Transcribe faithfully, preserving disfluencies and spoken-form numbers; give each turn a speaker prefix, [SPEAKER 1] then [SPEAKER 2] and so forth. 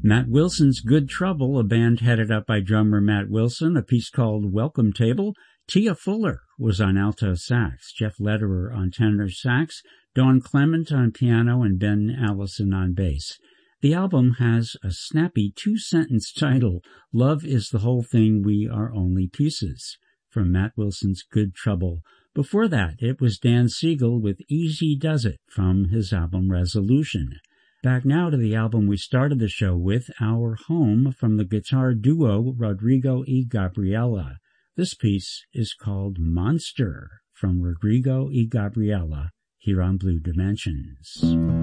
[SPEAKER 1] Matt Wilson's Good Trouble, a band headed up by drummer Matt Wilson, a piece called Welcome Table. Tia Fuller was on alto sax, Jeff Lederer on tenor sax, Dawn Clement on piano, and Ben Allison on bass. The album has a snappy two-sentence title, Love is the Whole Thing, We Are Only Pieces, from Matt Wilson's Good Trouble. Before that, it was Dan Siegel with Easy Does It from his album Resolution. Back now to the album we started the show with, Our Home, from the guitar duo Rodrigo y Gabriela. This piece is called Monster from Rodrigo y Gabriela here on Blue Dimensions.